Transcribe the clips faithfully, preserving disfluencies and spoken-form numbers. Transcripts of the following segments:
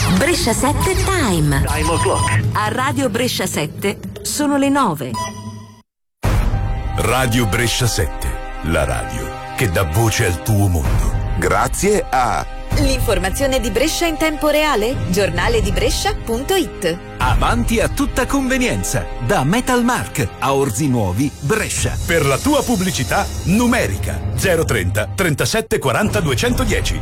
Brescia sette Time. Time o'clock. A Radio Brescia sette sono le nove. Radio Brescia sette, la radio che dà voce al tuo mondo. Grazie a l'informazione di Brescia in tempo reale, giornale di Brescia punto it. Avanti a tutta convenienza, da Metalmark a Orzi Nuovi, Brescia. Per la tua pubblicità numerica zero trenta trentasette quaranta duecentodieci.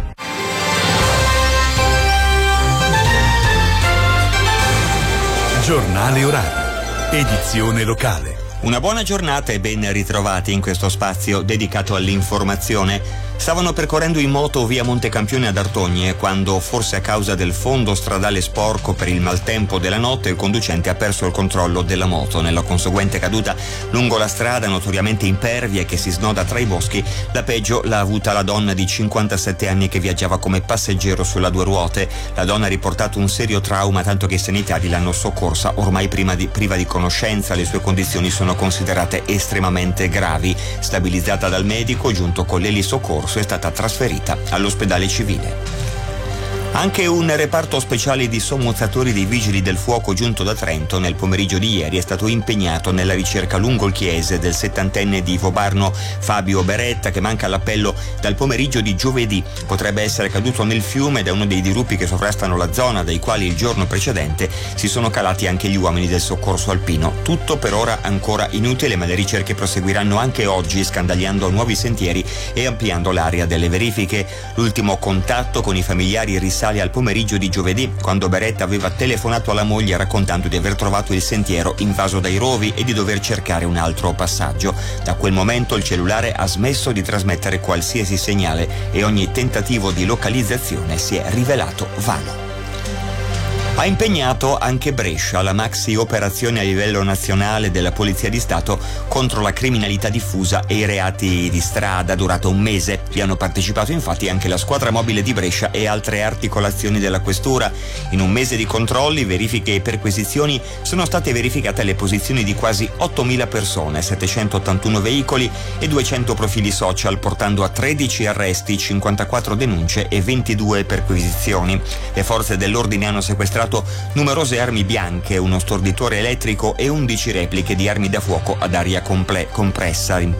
Giornale orario, edizione locale. Una buona giornata e ben ritrovati in questo spazio dedicato all'informazione. Stavano percorrendo in moto via Montecampione ad Artogne quando, forse a causa del fondo stradale sporco per il maltempo della notte, il conducente ha perso il controllo della moto. Nella conseguente caduta lungo la strada notoriamente impervia che si snoda tra i boschi, la peggio l'ha avuta la donna di cinquantasette anni che viaggiava come passeggero sulla due ruote. La donna ha riportato un serio trauma, tanto che i sanitari l'hanno soccorsa ormai prima di, priva di conoscenza. Le sue condizioni sono considerate estremamente gravi. Stabilizzata dal medico giunto con l'elisoccorso, è stata trasferita all'ospedale civile. Anche un reparto speciale di sommozzatori dei Vigili del Fuoco giunto da Trento nel pomeriggio di ieri è stato impegnato nella ricerca lungo il Chiese del settantenne di Vobarno Fabio Beretta, che manca all'appello dal pomeriggio di giovedì. Potrebbe essere caduto nel fiume da uno dei diruppi che sovrastano la zona, dai quali il giorno precedente si sono calati anche gli uomini del soccorso alpino. Tutto per ora ancora inutile, ma le ricerche proseguiranno anche oggi, scandagliando nuovi sentieri e ampliando l'area delle verifiche. L'ultimo contatto con i familiari risale al pomeriggio di giovedì, quando Beretta aveva telefonato alla moglie raccontando di aver trovato il sentiero invaso dai rovi e di dover cercare un altro passaggio. Da quel momento il cellulare ha smesso di trasmettere qualsiasi segnale e ogni tentativo di localizzazione si è rivelato vano. Ha impegnato anche Brescia la maxi operazione a livello nazionale della Polizia di Stato contro la criminalità diffusa e i reati di strada, durata un mese. Vi hanno partecipato infatti anche la squadra mobile di Brescia e altre articolazioni della questura. In un mese di controlli, verifiche e perquisizioni sono state verificate le posizioni di quasi ottomila persone, settecentottantuno veicoli e duecento profili social, portando a tredici arresti, cinquantaquattro denunce e ventidue perquisizioni. Le forze dell'ordine hanno sequestrato numerose armi bianche, uno storditore elettrico e undici repliche di armi da fuoco ad aria comple- compressa.